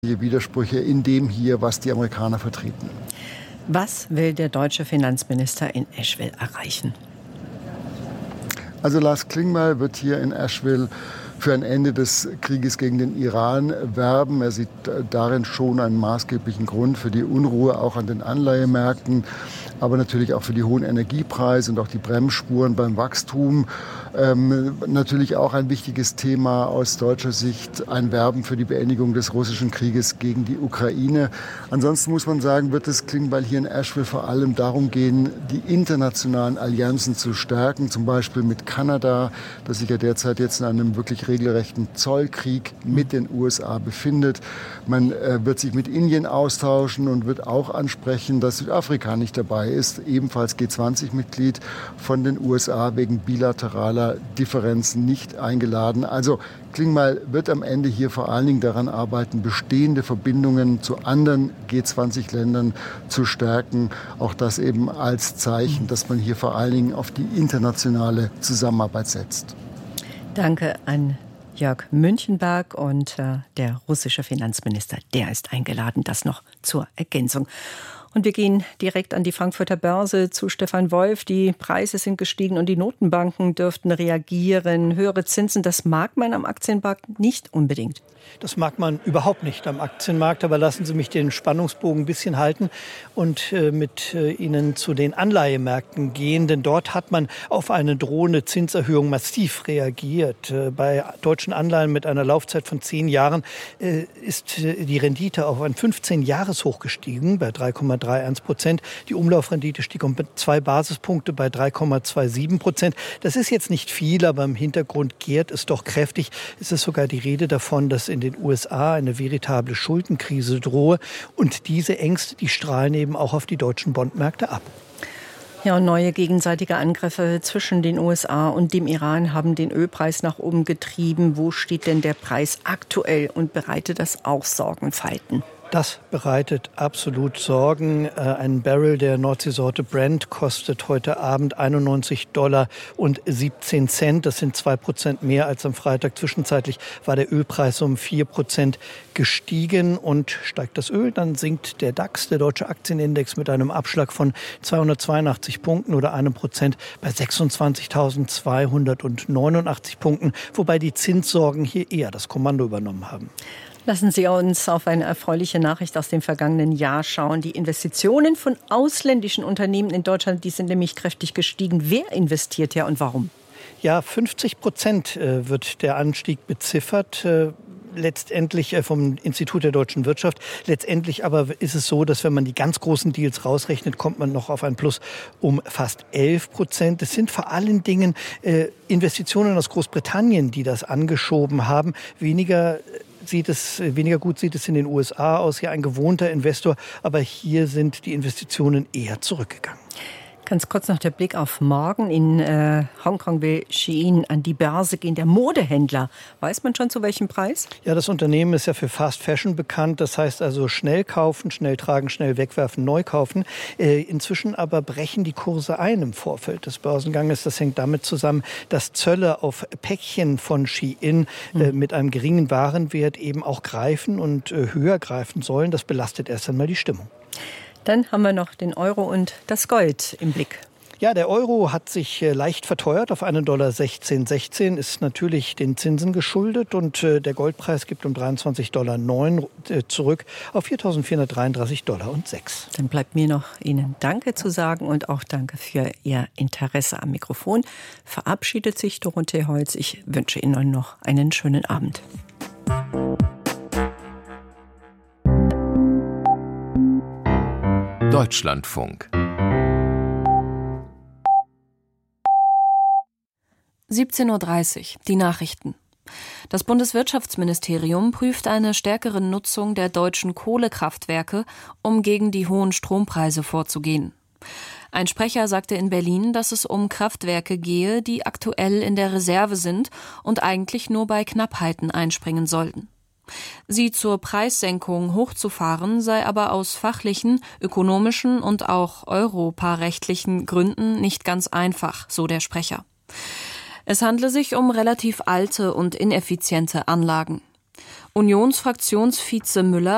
Widersprüche in dem hier, was die Amerikaner vertreten. Was will der deutsche Finanzminister in Asheville erreichen? Also Lars Klingbeil wird hier in Asheville für ein Ende des Krieges gegen den Iran werben. Er sieht darin schon einen maßgeblichen Grund für die Unruhe auch an den Anleihemärkten, aber natürlich auch für die hohen Energiepreise und auch die Bremsspuren beim Wachstum. Natürlich auch ein wichtiges Thema aus deutscher Sicht, ein Werben für die Beendigung des russischen Krieges gegen die Ukraine. Ansonsten muss man sagen, wird es Klingbeil hier in Asheville vor allem darum gehen, die internationalen Allianzen zu stärken, zum Beispiel mit Kanada, das sich ja derzeit jetzt in einem wirklich regelrechten Zollkrieg mit den USA befindet. Man wird sich mit Indien austauschen und wird auch ansprechen, dass Südafrika nicht dabei ist, ebenfalls G20-Mitglied, von den USA wegen bilateraler Differenzen nicht eingeladen. Also Klingbeil wird am Ende hier vor allen Dingen daran arbeiten, bestehende Verbindungen zu anderen G20-Ländern zu stärken. Auch das eben als Zeichen, dass man hier vor allen Dingen auf die internationale Zusammenarbeit setzt. Danke an Jörg Münchenberg und der russische Finanzminister, der ist eingeladen. Das noch zur Ergänzung. Und wir gehen direkt an die Frankfurter Börse zu Stefan Wolf. Die Preise sind gestiegen und die Notenbanken dürften reagieren. Höhere Zinsen, das mag man am Aktienmarkt nicht unbedingt. Das mag man überhaupt nicht am Aktienmarkt, aber lassen Sie mich den Spannungsbogen ein bisschen halten und mit Ihnen zu den Anleihemärkten gehen. Denn dort hat man auf eine drohende Zinserhöhung massiv reagiert. Bei deutschen Anleihen mit einer Laufzeit von 10 Jahren ist die Rendite auf ein 15-Jahres-Hoch gestiegen bei 3,31%. Die Umlaufrendite stieg um 2 Basispunkte bei 3,27%. Das ist jetzt nicht viel, aber im Hintergrund gärt es doch kräftig. Es ist sogar die Rede davon, dass in den USA eine veritable Schuldenkrise drohe. Und diese Ängste, die strahlen eben auch auf die deutschen Bondmärkte ab. Ja, und neue gegenseitige Angriffe zwischen den USA und dem Iran haben den Ölpreis nach oben getrieben. Wo steht denn der Preis aktuell und bereitet das auch Sorgenfalten? Das bereitet absolut Sorgen. Ein Barrel der Nordseesorte Brent kostet heute Abend $91,17. Das sind 2% mehr als am Freitag. Zwischenzeitlich war der Ölpreis um 4% gestiegen. Und steigt das Öl, dann sinkt der DAX, der deutsche Aktienindex, mit einem Abschlag von 282 Punkten oder 1% bei 26.289 Punkten. Wobei die Zinssorgen hier eher das Kommando übernommen haben. Lassen Sie uns auf eine erfreuliche Nachricht aus dem vergangenen Jahr schauen. Die Investitionen von ausländischen Unternehmen in Deutschland, die sind nämlich kräftig gestiegen. Wer investiert ja und warum? Ja, 50% wird der Anstieg beziffert. Letztendlich vom Institut der deutschen Wirtschaft. Letztendlich aber ist es so, dass wenn man die ganz großen Deals rausrechnet, kommt man noch auf ein Plus um fast 11%. Es sind vor allen Dingen Investitionen aus Großbritannien, die das angeschoben haben. Weniger gut sieht es in den USA aus. Hier ein gewohnter Investor, aber hier sind die Investitionen eher zurückgegangen. Ganz kurz noch der Blick auf morgen. In Hongkong will Shein an die Börse gehen, der Modehändler. Weiß man schon zu welchem Preis? Ja, das Unternehmen ist ja für Fast Fashion bekannt. Das heißt also schnell kaufen, schnell tragen, schnell wegwerfen, neu kaufen. Inzwischen aber brechen die Kurse ein im Vorfeld des Börsenganges. Das hängt damit zusammen, dass Zölle auf Päckchen von Shein mit einem geringen Warenwert eben auch greifen und höher greifen sollen. Das belastet erst einmal die Stimmung. Dann haben wir noch den Euro und das Gold im Blick. Ja, der Euro hat sich leicht verteuert auf $1,1616, ist natürlich den Zinsen geschuldet und der Goldpreis gibt um $23,09 zurück auf $4.433,06. Dann bleibt mir noch Ihnen Danke zu sagen und auch danke für Ihr Interesse am Mikrofon. Verabschiedet sich Dorothee Holz. Ich wünsche Ihnen noch einen schönen Abend. Deutschlandfunk 17:30 Uhr, die Nachrichten. Das Bundeswirtschaftsministerium prüft eine stärkere Nutzung der deutschen Kohlekraftwerke, um gegen die hohen Strompreise vorzugehen. Ein Sprecher sagte in Berlin, dass es um Kraftwerke gehe, die aktuell in der Reserve sind und eigentlich nur bei Knappheiten einspringen sollten. Sie zur Preissenkung hochzufahren, sei aber aus fachlichen, ökonomischen und auch europarechtlichen Gründen nicht ganz einfach, so der Sprecher. Es handle sich um relativ alte und ineffiziente Anlagen. Unionsfraktionsvize Müller